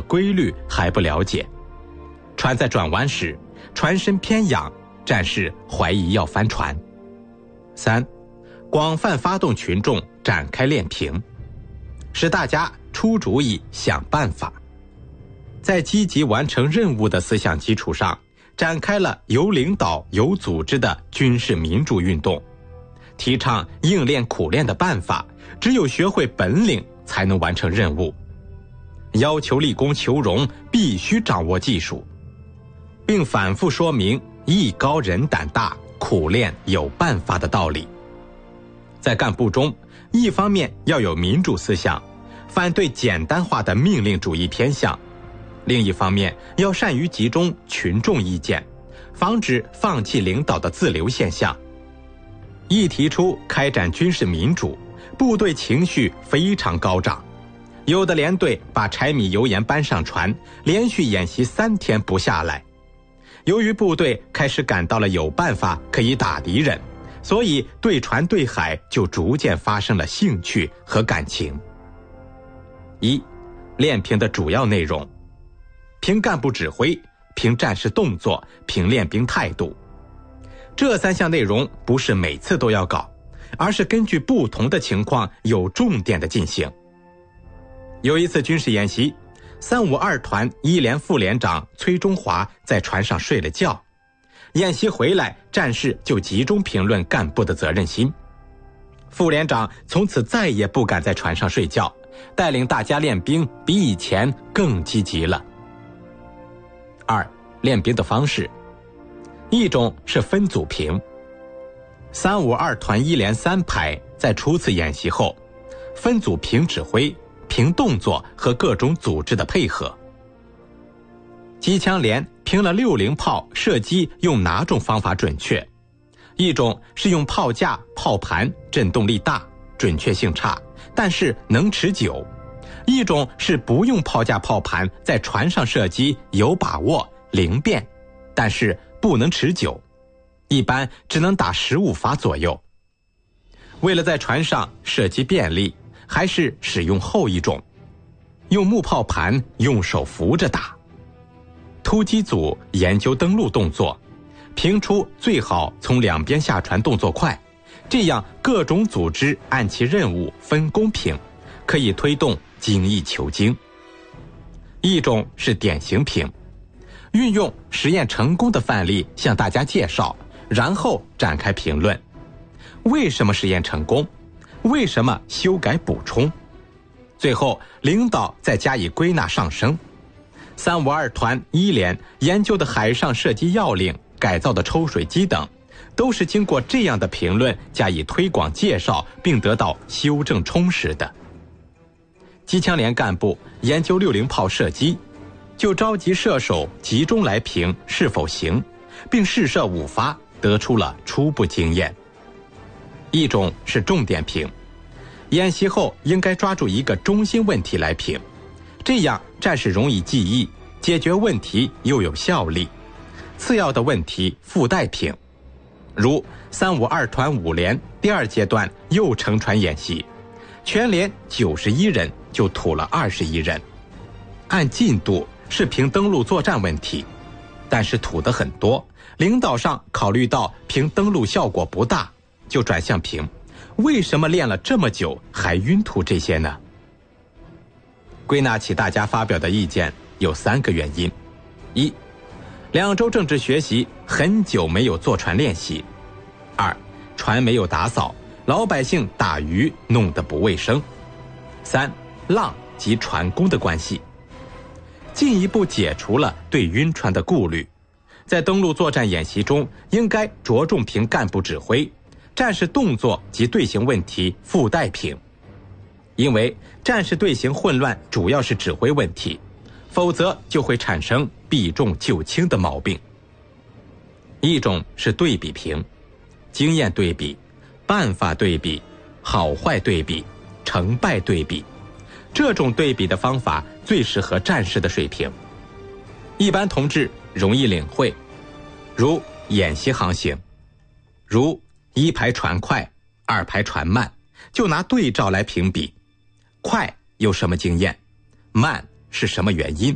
规律还不了解。船在转弯时，船身偏仰，战士怀疑要翻船。3. 广泛发动群众展开练评，使大家出主意想办法。在积极完成任务的思想基础上，展开了有领导有组织的军事民主运动，提倡硬练苦练的办法，只有学会本领才能完成任务，要求立功求荣必须掌握技术，并反复说明艺高人胆大，苦练有办法的道理。在干部中，一方面要有民主思想，反对简单化的命令主义偏向；另一方面要善于集中群众意见，防止放弃领导的自留现象。一提出开展军事民主，部队情绪非常高涨，有的连队把柴米油盐搬上船，连续演习3天不下来。由于部队开始感到了有办法可以打敌人，所以对船对海就逐渐发生了兴趣和感情。1. 练评的主要内容：评干部指挥，评战士动作，评练兵态度。这3项内容不是每次都要搞，而是根据不同的情况有重点的进行。有一次军事演习，352团1连副连长崔中华在船上睡了觉，演习回来，战士就集中评论干部的责任心。副连长从此再也不敢在船上睡觉，带领大家练兵比以前更积极了。2. 练兵的方式：一种是分组评。352团1连3排在初次演习后，分组评指挥、评动作和各种组织的配合。机枪连评了60炮射击用哪种方法准确，一种是用炮架、炮盘，震动力大，准确性差，但是能持久；一种是不用炮架、炮盘，在船上射击有把握、灵便，但是不能持久，一般只能打15发左右。为了在船上射击便利，还是使用后一种，用木炮盘用手扶着打。突击组研究登陆动作，评出最好从两边下船动作快，这样各种组织按其任务分工评，可以推动精益求精。一种是典型评，运用实验成功的范例向大家介绍，然后展开评论。为什么实验成功？为什么修改补充？最后领导再加以归纳上升。352团1连研究的海上射击要领、改造的抽水机等，都是经过这样的评论加以推广介绍，并得到修正充实的。机枪连干部研究60炮射击，就召集射手集中来评是否行，并试射5发，得出了初步经验。一种是重点评，演习后应该抓住一个中心问题来评，这样战士容易记忆，解决问题又有效力。次要的问题附带评，如352团5连第2阶段又乘船演习，全连91人就吐了21人。按进度是评登陆作战问题，但是吐得很多，领导上考虑到评登陆效果不大，就转向评为什么练了这么久还晕吐这些呢？归纳起大家发表的意见有3个原因：一、2周政治学习很久没有坐船练习； 2. 船没有打扫，老百姓打鱼弄得不卫生； 3. 浪及船工的关系。进一步解除了对晕船的顾虑，在登陆作战演习中应该着重评干部指挥，战士动作及队形问题附带评，因为战士队形混乱主要是指挥问题，否则就会产生避重就轻的毛病。一种是对比评，经验对比、办法对比、好坏对比、成败对比，这种对比的方法最适合战士的水平，一般同志容易领会。如演习航行，如1排船快，2排船慢，就拿对照来评比，快有什么经验，慢是什么原因，